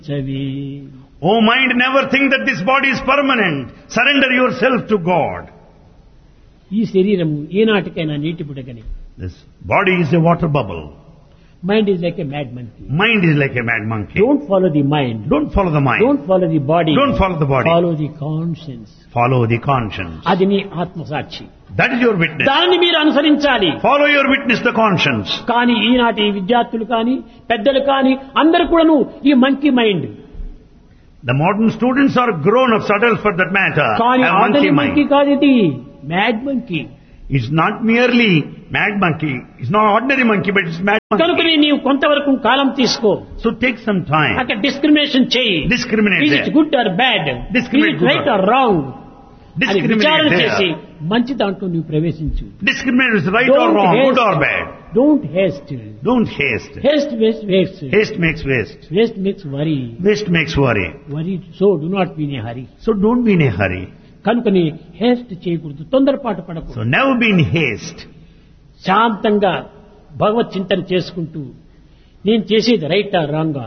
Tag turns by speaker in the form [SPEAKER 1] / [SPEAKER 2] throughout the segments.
[SPEAKER 1] చవి
[SPEAKER 2] Oh mind, never think that this body is permanent. Surrender yourself to God.
[SPEAKER 1] ఈ శరీరము ఏనాటికైనా నీటి పుడగని.
[SPEAKER 2] This body is a water bubble.
[SPEAKER 1] Mind is like a mad monkey.
[SPEAKER 2] Mind is like a mad monkey.
[SPEAKER 1] Don't follow the mind.
[SPEAKER 2] Don't follow the mind.
[SPEAKER 1] Don't follow the body.
[SPEAKER 2] Don't follow the body.
[SPEAKER 1] Follow the conscience.
[SPEAKER 2] Follow the conscience.
[SPEAKER 1] అది నీ ఆత్మసాక్షి.
[SPEAKER 2] That is your witness.
[SPEAKER 1] దానిని మీరు అనుసరించాలి.
[SPEAKER 2] Follow your witness, the conscience.
[SPEAKER 1] కానీ ఈనాటి విద్యార్థులు కానీ పెద్దలు కానీ అందరూ కూడాను ఈ monkey mind.
[SPEAKER 2] The modern students are grown-ups, adults for that matter.
[SPEAKER 1] కానీ
[SPEAKER 2] Have
[SPEAKER 1] ordinary
[SPEAKER 2] monkey
[SPEAKER 1] monkey
[SPEAKER 2] mind.
[SPEAKER 1] కాదు ఇది, mad monkey.
[SPEAKER 2] It's not merely mad monkey. It's not ordinary monkey, but it's mad monkey.
[SPEAKER 1] కనుకనే నీవు కొంతవరకు కాలం తీసుకో.
[SPEAKER 2] So take some time.
[SPEAKER 1] అక్కడ discrimination చేయి.
[SPEAKER 2] Discriminate
[SPEAKER 1] Is
[SPEAKER 2] there.
[SPEAKER 1] it good or bad?
[SPEAKER 2] Discriminate
[SPEAKER 1] Is it right
[SPEAKER 2] good
[SPEAKER 1] or wrong? అది
[SPEAKER 2] Discriminate
[SPEAKER 1] విచారణ
[SPEAKER 2] there.
[SPEAKER 1] చేసి మంచి దాంట్లో నువ్వు ప్రవేశించు.
[SPEAKER 2] Discriminate is right or wrong, good or bad.
[SPEAKER 1] Don't haste.
[SPEAKER 2] Don't haste.
[SPEAKER 1] Haste waste.
[SPEAKER 2] Haste makes waste.
[SPEAKER 1] Waste makes worry.
[SPEAKER 2] Waste makes worry.
[SPEAKER 1] Worry, so do not be in a hurry.
[SPEAKER 2] So don't be in a hurry.
[SPEAKER 1] కనుకని Heist చేయకూడదు, తొందరపాటు
[SPEAKER 2] So
[SPEAKER 1] పడకూడదు.
[SPEAKER 2] never be in haste.
[SPEAKER 1] శాంతంగా భగవత్ చింతన చేసుకుంటూ నేను చేసేది రైటా రాంగా,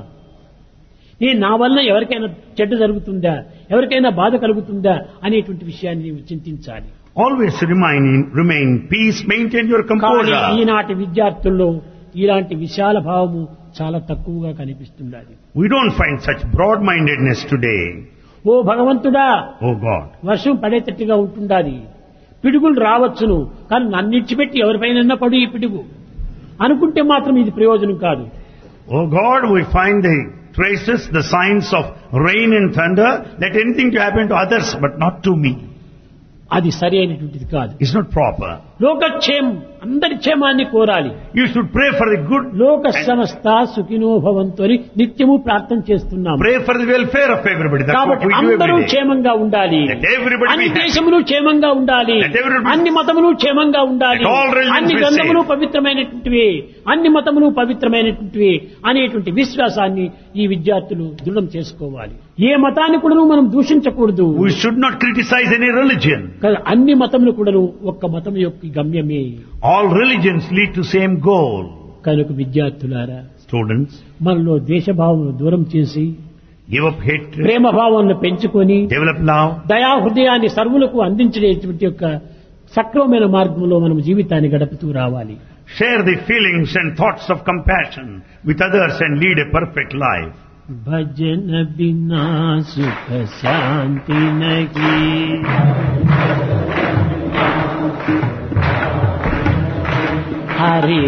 [SPEAKER 1] నేను నా వలన ఎవరికైనా చెడ్డ జరుగుతుందా, ఎవరికైనా బాధ కలుగుతుందా అనేటువంటి విషయాన్ని నీవు చింతించాలి.
[SPEAKER 2] Always remain peace, maintain your
[SPEAKER 1] కానీ
[SPEAKER 2] composure.
[SPEAKER 1] ఈనాటి విద్యార్థుల్లో ఇలాంటి విశాల భావము చాలా తక్కువగా కనిపిస్తున్నది.
[SPEAKER 2] We don't find such broad-mindedness today.
[SPEAKER 1] ఓ భగవంతుడా,
[SPEAKER 2] Oh God.
[SPEAKER 1] వర్షం పడేటట్టుగా ఉంటుండాలి, పిడుగులు రావచ్చును, కానీ నన్నిచ్చిపెట్టి ఎవరిపైన పడు ఈ పిడుగు అనుకుంటే మాత్రం ఇది ప్రయోజనం కాదు.
[SPEAKER 2] Oh God, we find the traces, the signs of rain and thunder. Let anything to happen to others, but not to me.
[SPEAKER 1] అది సరి అయినటువంటిది కాదు.
[SPEAKER 2] It's not proper.
[SPEAKER 1] లోకక్షేమం, అందరి క్షేమాన్ని కోరాలి.
[SPEAKER 2] You should pray for the good.
[SPEAKER 1] లోక సమస్త సుఖినో భవంతు అని నిత్యము ప్రార్థన చేస్తున్నాము.
[SPEAKER 2] Pray for the welfare of everybody. That's what
[SPEAKER 1] కాబట్టి
[SPEAKER 2] we do
[SPEAKER 1] అందరూ
[SPEAKER 2] every day.
[SPEAKER 1] క్షేమంగా ఉండాలి,
[SPEAKER 2] Let everybody
[SPEAKER 1] అన్ని
[SPEAKER 2] be happy.
[SPEAKER 1] దేశములు క్షేమంగా ఉండాలి,
[SPEAKER 2] Let everybody-
[SPEAKER 1] అన్ని మతములు క్షేమంగా ఉండాలి,
[SPEAKER 2] Let all religions
[SPEAKER 1] అన్ని
[SPEAKER 2] be
[SPEAKER 1] గ్రంథములు
[SPEAKER 2] safe.
[SPEAKER 1] పవిత్రమైనటువంటివి, అన్ని మతములు పవిత్రమైనటువంటివి అనేటువంటి విశ్వాసాన్ని ఈ విద్యార్థులు దృఢం చేసుకోవాలి. ఏ మతాన్ని కూడా మనం దూషించకూడదు.
[SPEAKER 2] We should not criticize any religion.
[SPEAKER 1] కానీ అన్ని మతములు కూడాను ఒక్క మతం యొక్క గమ్యమే.
[SPEAKER 2] All religions lead to same goal.
[SPEAKER 1] కనుక విద్యార్థులారా,
[SPEAKER 2] Students,
[SPEAKER 1] మనలో దేశభావం దూరం చేసి
[SPEAKER 2] give up hatred,
[SPEAKER 1] ప్రేమ భావాలను పెంచుకొని
[SPEAKER 2] develop love,
[SPEAKER 1] దయా హృదయాన్ని సర్వులకు అందించేటువంటి యొక్క సక్రమమైన మార్గంలో మనం జీవితాన్ని గడుపుతూ రావాలి.
[SPEAKER 2] share the feelings and thoughts of compassion with others and lead a perfect life.
[SPEAKER 1] భజన బినా సుఖ శాంతి నహీ, హరి